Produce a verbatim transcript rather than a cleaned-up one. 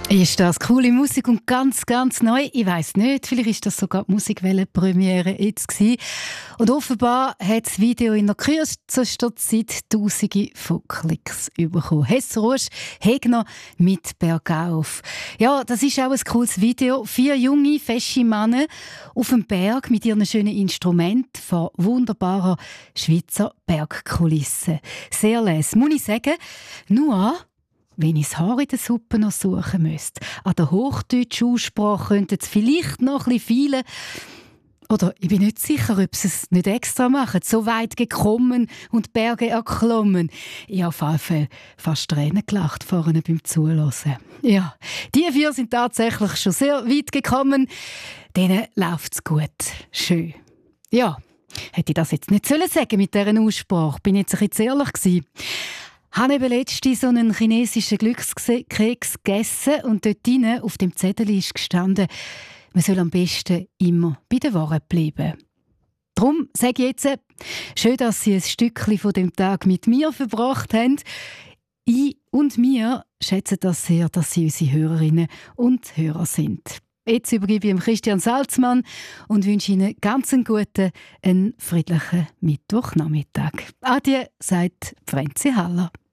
Ist das coole Musik und ganz, ganz neu? Ich weiss nicht. Vielleicht ist das sogar die Musikwelle-Premiere jetzt gewesen. Und offenbar hat das Video in der kürzesten Zeit Tausende von Klicks bekommen. Hess Rusch, Hegner mit Bergauf. Ja, das ist auch ein cooles Video. Vier junge, fesche Männer auf dem Berg mit ihren schönen Instrumenten vor wunderbarer Schweizer Bergkulisse. Sehr les, muss ich sagen. Nur wenn ich das Haar in der Suppe noch suchen müsste. An der hochdeutschen Aussprache könnte es vielleicht noch ein bisschen fehlen. Oder ich bin nicht sicher, ob sie es nicht extra machen. So weit gekommen und Berge erklommen. Ich habe auf jeden Fall fast Tränen gelacht vorne beim Zuhören. Ja, die vier sind tatsächlich schon sehr weit gekommen. Denen läuft es gut. Schön. Ja, hätte ich das jetzt nicht sagen sollen mit dieser Aussprache. Bin jetzt ein bisschen ehrlich gewesen. Ich habe eben letztens so einen chinesischen Glückskeks gegessen und dort drinnen auf dem Zettel ist gestanden, man soll am besten immer bei der Wahrheit bleiben. Darum sage ich jetzt, schön, dass Sie ein Stückchen von dem Tag mit mir verbracht haben. Ich und wir schätzen das sehr, dass Sie unsere Hörerinnen und Hörer sind. Jetzt übergebe ich ihm Christian Salzmann und wünsche Ihnen ganz einen guten, einen friedlichen Mittwochnachmittag. Adieu, sagt Franzi Haller.